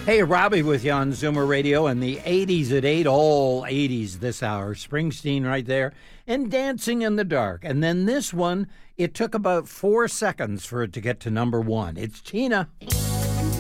Hey, Robbie with you on Zoomer Radio and the 80s at 8, all 80s this hour. Springsteen right there and Dancing in the Dark. And then this one, it took about 4 seconds for it to get to number one. It's Tina.